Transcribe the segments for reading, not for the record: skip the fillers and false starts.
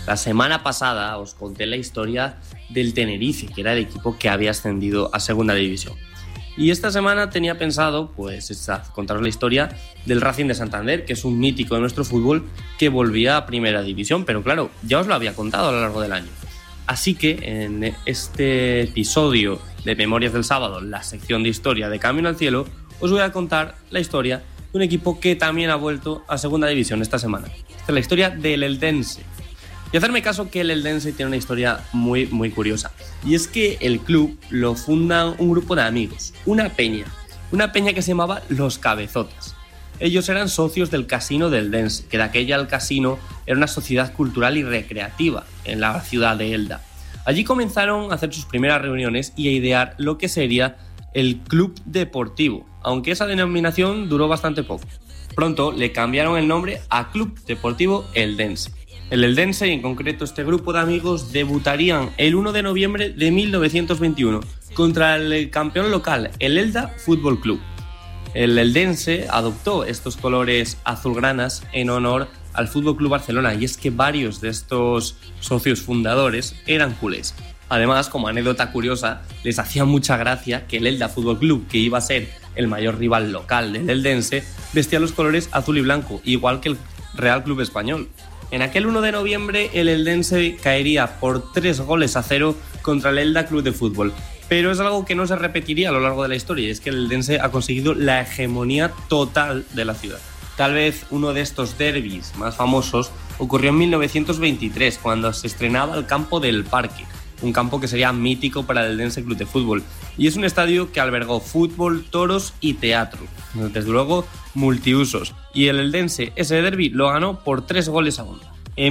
La semana pasada os conté la historia del Tenerife, que era el equipo que había ascendido a segunda división. Y esta semana tenía pensado contaros la historia del Racing de Santander, que es un mítico de nuestro fútbol que volvía a primera división, pero claro, ya os lo había contado a lo largo del año. Así que en este episodio de Memorias del Sábado, la sección de historia de Camino al Cielo, os voy a contar la historia de un equipo que también ha vuelto a segunda división esta semana. Esta es la historia del Eldense. Y hacerme caso que el Eldense tiene una historia muy, muy curiosa. Y es que el club lo funda un grupo de amigos, una peña que se llamaba Los Cabezotas. Ellos eran socios del Casino del Eldense, que de aquella el casino era una sociedad cultural y recreativa en la ciudad de Elda. Allí comenzaron a hacer sus primeras reuniones y a idear lo que sería el Club Deportivo, aunque esa denominación duró bastante poco. Pronto le cambiaron el nombre a Club Deportivo Eldense. El Eldense, y en concreto este grupo de amigos, debutarían el 1 de noviembre de 1921 contra el campeón local, el Elda Fútbol Club. El Eldense adoptó estos colores azulgranas en honor al Fútbol Club Barcelona, y es que varios de estos socios fundadores eran culés. Además, como anécdota curiosa, les hacía mucha gracia que el Elda Fútbol Club, que iba a ser el mayor rival local del Eldense, vestía los colores azul y blanco, igual que el Real Club Español. En aquel 1 de noviembre el Eldense caería por 3-0 contra el Elda Club de Fútbol, pero es algo que no se repetiría a lo largo de la historia, y es que el Eldense ha conseguido la hegemonía total de la ciudad. Tal vez uno de estos derbis más famosos ocurrió en 1923, cuando se estrenaba el campo del Parque, un campo que sería mítico para el Eldense Club de Fútbol, y es un estadio que albergó fútbol, toros y teatro, desde luego multiusos, y el Eldense ese derbi lo ganó por 3-1. En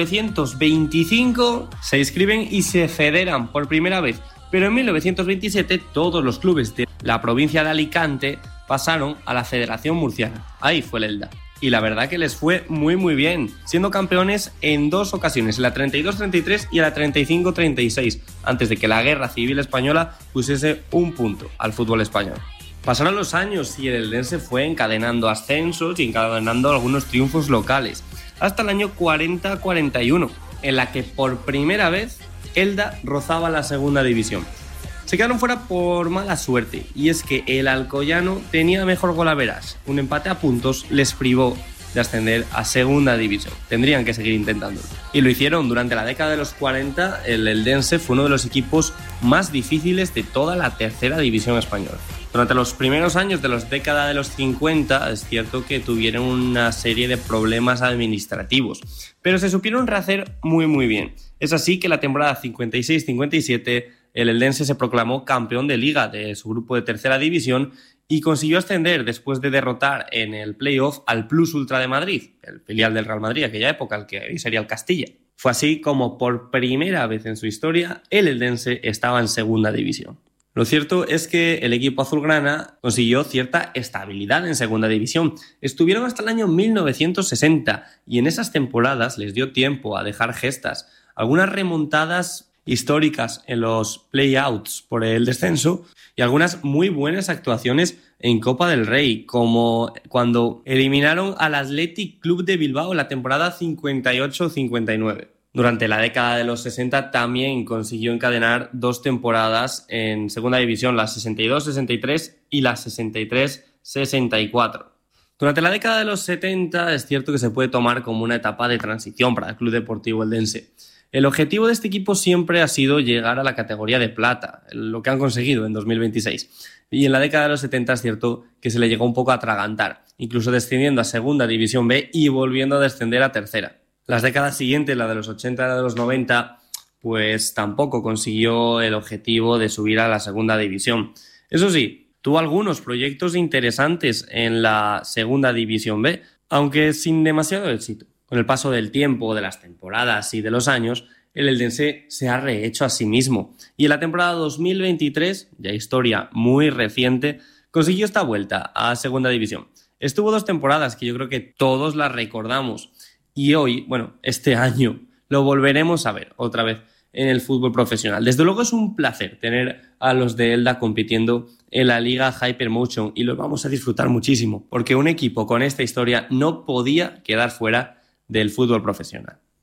1925 se inscriben y se federan por primera vez, pero en 1927 todos los clubes de la provincia de Alicante pasaron a la Federación Murciana. Ahí fue el Elda. Y la verdad que les fue muy muy bien, siendo campeones en dos ocasiones, en la 32-33 y en la 35-36, antes de que la Guerra Civil Española pusiese un punto al fútbol español. Pasaron los años y el Eldense fue encadenando ascensos y encadenando algunos triunfos locales, hasta el año 40-41, en la que por primera vez Elda rozaba la segunda división. Se quedaron fuera por mala suerte, y es que el Alcoyano tenía mejor golaveraje. Un empate a puntos les privó de ascender a segunda división. Tendrían que seguir intentándolo. Y lo hicieron. Durante la década de los 40, el Eldense fue uno de los equipos más difíciles de toda la tercera división española. Durante los primeros años de la década de los 50, es cierto que tuvieron una serie de problemas administrativos, pero se supieron rehacer muy muy bien. Es así que la temporada 56-57 el Eldense se proclamó campeón de liga de su grupo de tercera división y consiguió ascender después de derrotar en el playoff al Plus Ultra de Madrid, el filial del Real Madrid de aquella época, el que hoy sería el Castilla. Fue así como por primera vez en su historia el Eldense estaba en segunda división. Lo cierto es que el equipo azulgrana consiguió cierta estabilidad en segunda división. Estuvieron hasta el año 1960 y en esas temporadas les dio tiempo a dejar gestas. Algunas remontadas históricas en los play-outs por el descenso y algunas muy buenas actuaciones en Copa del Rey, como cuando eliminaron al Athletic Club de Bilbao en la temporada 58-59. Durante la década de los 60 también consiguió encadenar dos temporadas en segunda división, la 62-63 y la 63-64. Durante la década de los 70 es cierto que se puede tomar como una etapa de transición para el Club Deportivo Eldense. El objetivo de este equipo siempre ha sido llegar a la categoría de plata, lo que han conseguido en 2026. Y en la década de los 70 es cierto que se le llegó un poco a atragantar, incluso descendiendo a Segunda División B y volviendo a descender a Tercera. Las décadas siguientes, la de los 80 y la de los 90, pues tampoco consiguió el objetivo de subir a la Segunda División. Eso sí, tuvo algunos proyectos interesantes en la Segunda División B, aunque sin demasiado éxito. Con el paso del tiempo, de las temporadas y de los años, el Eldense se ha rehecho a sí mismo y en la temporada 2023, ya historia muy reciente, consiguió esta vuelta a Segunda División. Estuvo 2 temporadas que yo creo que todos las recordamos y hoy, este año, lo volveremos a ver otra vez en el fútbol profesional. Desde luego es un placer tener a los de Elda compitiendo en la Liga Hypermotion y lo vamos a disfrutar muchísimo porque un equipo con esta historia no podía quedar fuera del fútbol profesional.